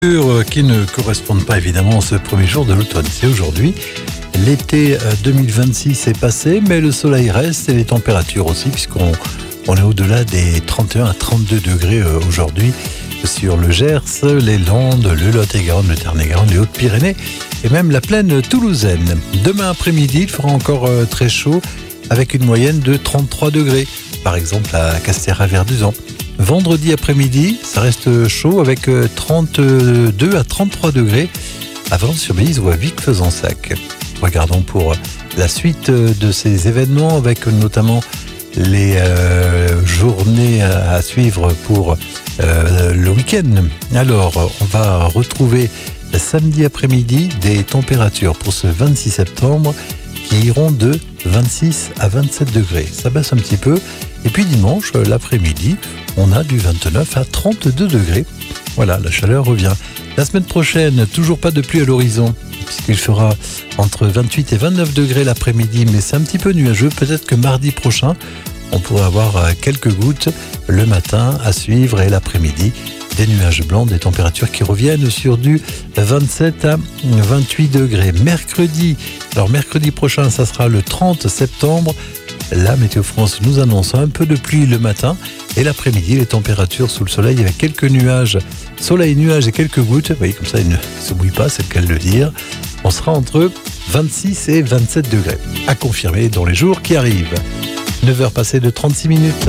Qui ne correspondent pas évidemment à ce premier jour de l'automne. C'est aujourd'hui. L'été 2026 est passé, mais le soleil reste et les températures aussi, puisqu'on est au-delà des 31 à 32 degrés aujourd'hui sur le Gers, les Landes, le Lot-et-Garonne, le Tarn-et-Garonne, les Hautes-Pyrénées et même la plaine toulousaine. Demain après-midi, il fera encore très chaud avec une moyenne de 33 degrés, par exemple à Castéra-Verduzan. Vendredi après-midi, ça reste chaud avec 32 à 33 degrés à Valence-sur-Bélise ou à Vic-Fezensac. Regardons pour la suite de ces événements avec notamment les journées à suivre pour le week-end. Alors, on va retrouver samedi après-midi des températures pour ce 26 septembre qui iront de 26 à 27 degrés. Ça baisse un petit peu. Et puis dimanche, l'après-midi, on a du 29 à 32 degrés. Voilà, la chaleur revient. La semaine prochaine, toujours pas de pluie à l'horizon, puisqu'il fera entre 28 et 29 degrés l'après-midi, mais c'est un petit peu nuageux. Peut-être que mardi prochain, on pourrait avoir quelques gouttes le matin à suivre et l'après-midi. Des nuages blancs, des températures qui reviennent sur du 27 à 28 degrés. Mercredi prochain, ça sera le 30 septembre. La Météo France nous annonce un peu de pluie le matin et l'après-midi, les températures sous le soleil avec quelques nuages. Soleil, nuages et quelques gouttes. Vous voyez, comme ça, il ne s'oublie pas, c'est le cas de le dire. On sera entre 26 et 27 degrés. À confirmer dans les jours qui arrivent. 9h passées de 36 minutes.